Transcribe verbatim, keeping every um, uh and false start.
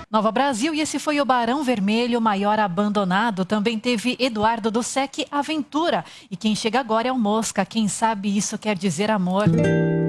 Nova Brasil, e esse foi o Barão Vermelho, maior abandonado. Também teve Eduardo Dussek, Aventura. E quem chega agora é o Mosca. Quem sabe isso quer dizer amor.